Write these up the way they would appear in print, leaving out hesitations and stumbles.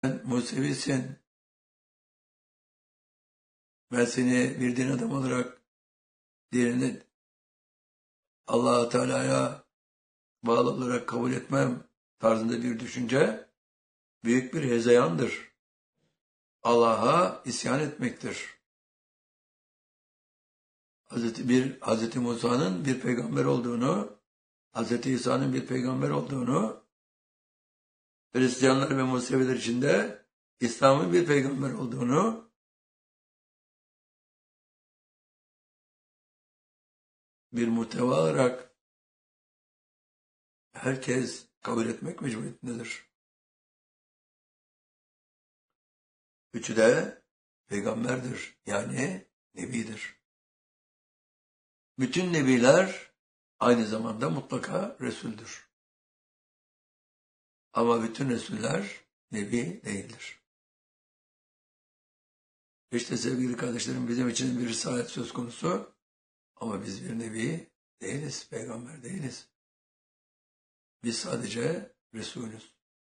Musevisin. Ben seni bir din adam olarak diğerini Allah-u Teala'ya bağlı olarak kabul etmem tarzında bir düşünce büyük bir hezeyandır. Allah'a isyan etmektir. Hz. Musa'nın bir peygamber olduğunu, Hz. İsa'nın bir peygamber olduğunu, Hristiyanlar ve Museviler içinde İslam'ın bir peygamber olduğunu bir muhteva olarak herkes kabul etmek mecburiyetindedir. Üçü de peygamberdir, yani nebidir. Bütün nebiler aynı zamanda mutlaka Resul'dür. Ama bütün Resuller nebi değildir. İşte sevgili kardeşlerim, bizim için bir risalet söz konusu ama biz bir nebi değiliz, peygamber değiliz. Biz sadece Resulüz.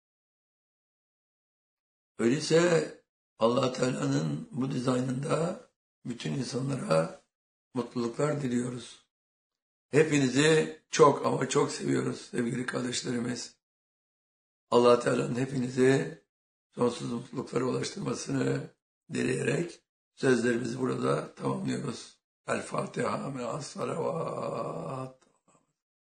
Öyleyse Allah Teala'nın bu dizaynında bütün insanlara mutluluklar diliyoruz. Hepinizi çok ama çok seviyoruz sevgili kardeşlerimiz. Allah Teala'nın hepinizi sonsuz mutluluklara ulaştırmasını dileyerek sözlerimizi burada tamamlıyoruz. El Fatiha me'as salavat.